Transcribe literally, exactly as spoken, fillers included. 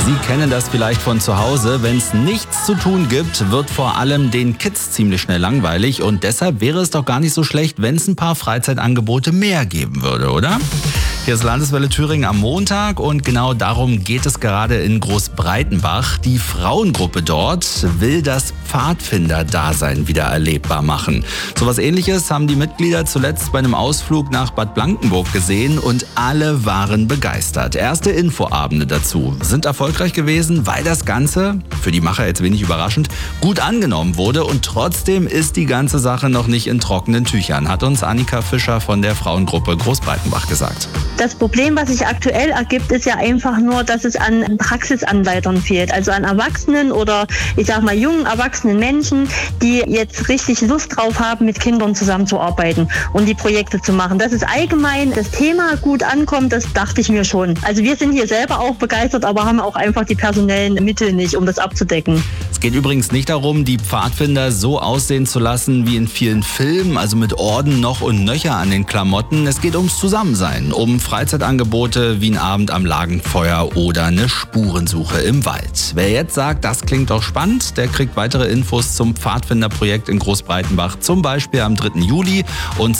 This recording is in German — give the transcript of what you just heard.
Sie kennen das vielleicht von zu Hause. Wenn es nichts zu tun gibt, wird vor allem den Kids ziemlich schnell langweilig. Und deshalb wäre es doch gar nicht so schlecht, wenn es ein paar Freizeitangebote mehr geben würde, oder? Hier ist Landeswelle Thüringen am Montag und genau darum geht es gerade in Großbreitenbach. Die Frauengruppe dort will das Pfadfinder-Dasein wieder erlebbar machen. So was Ähnliches haben die Mitglieder zuletzt bei einem Ausflug nach Bad Blankenburg gesehen und alle waren begeistert. Erste Infoabende dazu sind erfolgreich gewesen, weil das Ganze, für die Macher jetzt wenig überraschend, gut angenommen wurde und trotzdem ist die ganze Sache noch nicht in trockenen Tüchern, hat uns Annika Fischer von der Frauengruppe Großbreitenbach gesagt. Das Problem, was sich aktuell ergibt, ist ja einfach nur, dass es an Praxisanleitern fehlt. Also an Erwachsenen oder ich sag mal jungen, erwachsenen Menschen, die jetzt richtig Lust drauf haben, mit Kindern zusammenzuarbeiten und die Projekte zu machen. Dass es allgemein das Thema gut ankommt, das dachte ich mir schon. Also wir sind hier selber auch begeistert, aber haben auch einfach die personellen Mittel nicht, um das abzudecken. Es geht übrigens nicht darum, die Pfadfinder so aussehen zu lassen wie in vielen Filmen, also mit Orden noch und nöcher an den Klamotten. Es geht ums Zusammensein, um Freizeitangebote wie ein Abend am Lagerfeuer oder eine Spurensuche im Wald. Wer jetzt sagt, das klingt doch spannend, der kriegt weitere Infos zum Pfadfinderprojekt in Großbreitenbach, zum Beispiel am dritten Juli und